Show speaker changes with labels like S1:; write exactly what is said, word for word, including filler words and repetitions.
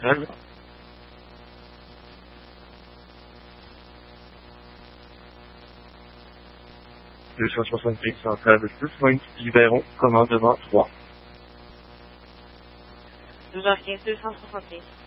S1: centrale. deux cent soixante-cinq centrale plus vingt, libérons, commandement trois.
S2: douze heures quinze, deux cent soixante-quinze.